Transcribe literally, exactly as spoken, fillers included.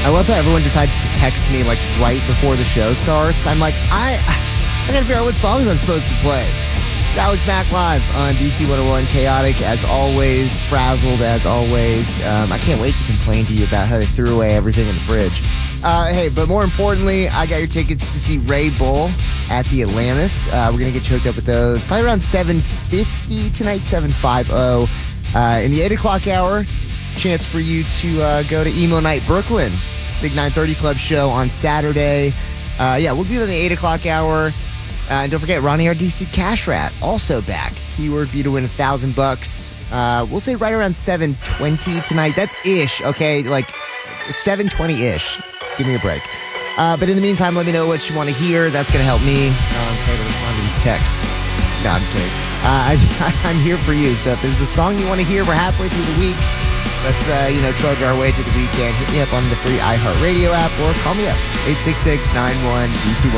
I love how everyone decides to text me like right before the show starts. I'm like, I, I gotta figure out what songs I'm supposed to play. It's Alex Mack Live on D C one oh one. Chaotic as always, frazzled as always. Um, I can't wait to complain to you about how they threw away everything in the fridge. Uh, hey, but more importantly, I got your tickets to see Ray Bull at the Atlantis. Uh, we're going to get you hooked up with those probably around seven fifty tonight, seven fifty. Uh, in the eight o'clock hour, chance for you to uh, go to Emo Night Brooklyn. Big nine thirty Club show on Saturday. Uh, yeah, we'll do that in the eight o'clock hour. Uh, and don't forget, Ronnie R D C Cash Rat, also back. Keyword for you to win a thousand bucks. Uh, we'll say right around seven twenty tonight. That's ish, okay? Like seven twenty-ish. Give me a break. Uh, but in the meantime, let me know what you want to hear. That's going to help me. Um, so I can respond to these texts. No, I'm kidding. Uh, I, I'm here for you. So if there's a song you want to hear, we're halfway through the week. Let's, uh, you know, trudge our way to the weekend. Hit me up on the free iHeartRadio app or call me up. eight six six, nine one, D C